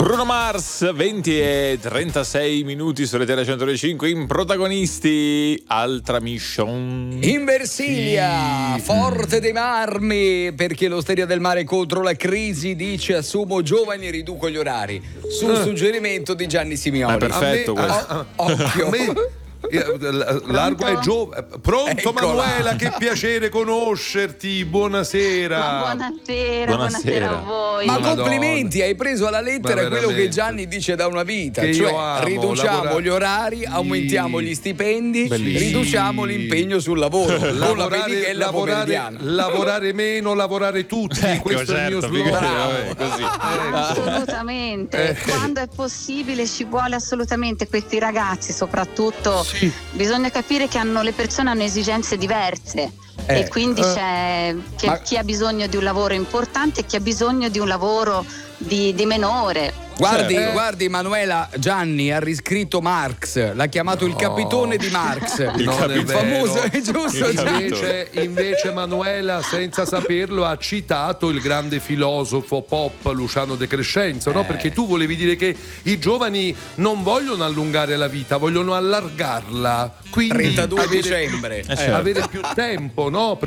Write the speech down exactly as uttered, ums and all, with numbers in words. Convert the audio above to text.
Bruno Mars, venti e trentasei minuti su Rete centodue cinque in protagonisti. Altra mission in Versilia, sì. Forte dei Marmi, perché l'Osteria del Mare contro la crisi dice assumo giovani e riduco gli orari, sul uh. suggerimento di Gianni Simioni. È perfetto me, questo. A, a, occhio. A me, Largo è giovane. Pronto, Eccola. Manuela, che piacere conoscerti. Buonasera. Ma buonasera, Buonasera. buonasera a voi. Ma Madonna. complimenti, hai preso alla lettera Ma quello che veramente. Gianni dice da una vita, Che cioè io amo, riduciamo lavorare- gli orari, aumentiamo gli stipendi, Bellissimo. riduciamo l'impegno sul lavoro, con la Lavorare, penichella lavorare, pomeridiana. lavorare meno, lavorare tutti. Ecco, Questo è il mio certo, slogan. figurati, vabbè, così. Assolutamente, Eh. quando è possibile ci vuole assolutamente. Questi ragazzi soprattutto Sì. bisogna capire che hanno, le persone hanno esigenze diverse Eh. e quindi Eh. c'è che- Ma- chi ha bisogno di un lavoro importante e chi ha bisogno di un lavoro di, di menore. Guardi, Certo. guardi Manuela, Gianni ha riscritto Marx, l'ha chiamato il capitone di Marx. Il Non è capitone. vero. famoso, è giusto? Il Gianni? Invece, invece Manuela, senza saperlo, ha citato il grande filosofo pop Luciano De Crescenzo, no? Eh. Perché tu volevi dire che i giovani non vogliono allungare la vita, vogliono allargarla. Quindi trentadue avere, dicembre. Eh, certo. avere più tempo, no?